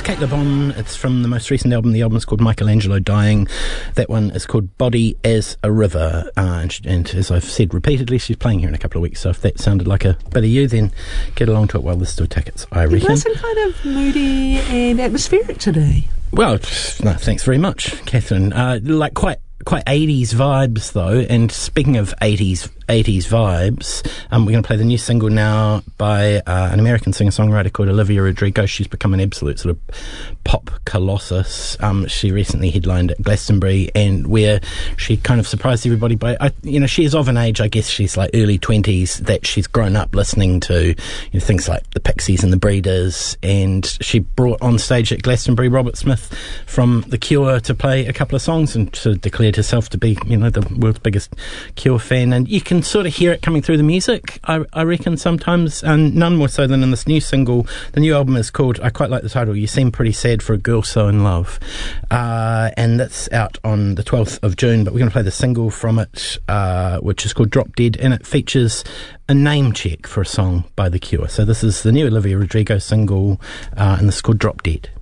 Kate Le Bon. It's from the most recent album. The album is called Michelangelo Dying. That one is called Body as a River. And as I've said repeatedly, she's playing here in a couple of weeks. So if that sounded like a bit of you, then get along to it while there's still tickets, I reckon. It wasn't kind of moody and atmospheric today. Well, no, thanks very much, Catherine. Like quite 80s vibes, though. And speaking of 80s vibes, we're going to play the new single now by an American singer-songwriter called Olivia Rodrigo. She's become an absolute sort of pop colossus. She recently headlined at Glastonbury, and where she kind of surprised everybody by, she is of an age, I guess she's like early 20s, that she's grown up listening to things like the Pixies and the Breeders, and she brought on stage at Glastonbury Robert Smith from The Cure to play a couple of songs, and sort of declared herself to be, the world's biggest Cure fan. And you can sort of hear it coming through the music, I reckon, sometimes, and none more so than in this new single. The new album is called, I quite like the title, You Seem Pretty Sad for a Girl So in Love, and that's out on the 12th of June, but we're going to play the single from it, which is called Drop Dead, and it features a name check for a song by The Cure. So this is the new Olivia Rodrigo single, and this is called Drop Dead.